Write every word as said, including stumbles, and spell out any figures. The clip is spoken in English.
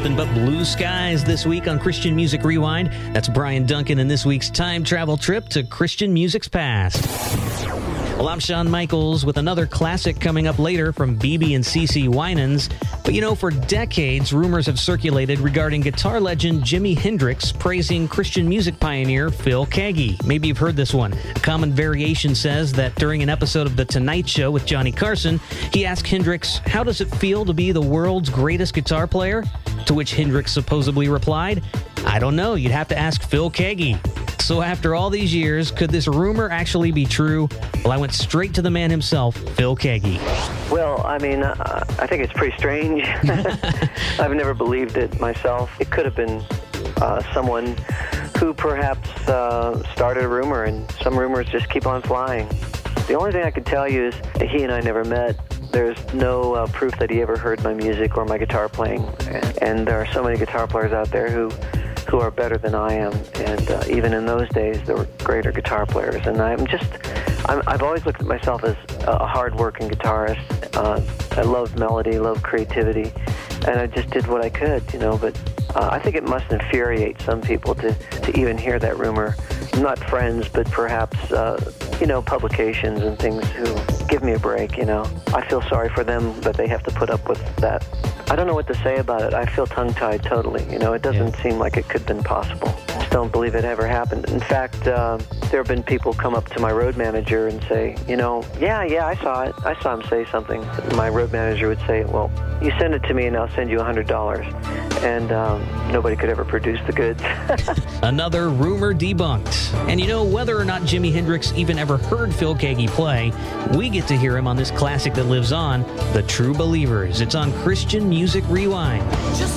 Nothing but blue skies this week on Christian Music Rewind. That's Brian Duncan in this week's time travel trip to Christian music's past. Well, I'm Shawn Michaels with another classic coming up later from B B and C C Winans. But you know, for decades, rumors have circulated regarding guitar legend Jimi Hendrix praising Christian music pioneer Phil Keaggy. Maybe you've heard this one. A common variation says that during an episode of The Tonight Show with Johnny Carson, he asked Hendrix, "How does it feel to be the world's greatest guitar player?" To which Hendrix supposedly replied, "I don't know, you'd have to ask Phil Keaggy." So after all these years, could this rumor actually be true? Well, I went straight to the man himself, Phil Keaggy. Well, I mean, uh, I think it's pretty strange. I've never believed it myself. It could have been uh, someone who perhaps uh, started a rumor, and some rumors just keep on flying. The only thing I can tell you is that he and I never met. There's no uh, proof that he ever heard my music or my guitar playing. And there are so many guitar players out there who who are better than I am, and uh, even in those days there were greater guitar players. And I'm just, I'm, I've always looked at myself as a hard-working guitarist. Uh, I love melody, love creativity, and I just did what I could, you know, but uh, I think it must infuriate some people to, to even hear that rumor. Not friends, but perhaps, uh, you know, publications and things who give me a break, you know. I feel sorry for them that they have to put up with that. I don't know what to say about it. I feel tongue-tied totally. You know, it doesn't yeah. seem like it could have been possible. I just don't believe it ever happened. In fact, uh, there have been people come up to my road manager and say, you know, yeah, yeah, I saw it. I saw him say something. My road manager would say, well, you send it to me and I'll send you one hundred dollars. And um, nobody could ever produce the goods. Another rumor debunked. And you know, whether or not Jimi Hendrix even ever heard Phil Keaggy play, we get to hear him on this classic that lives on, The True Believers. It's on Christian Music Rewind.